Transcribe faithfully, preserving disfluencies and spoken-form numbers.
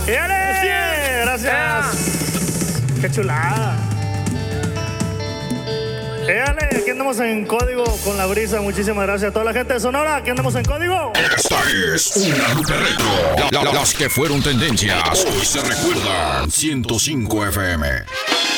¡Éale! Gracias. ¡Qué chulada! ¡Éale! Aquí andamos en código con la brisa. Muchísimas gracias a toda la gente de Sonora. Aquí andamos en código. Esta es una nube retro. La- la- las que fueron tendencias hoy se recuerdan. ciento cinco F M.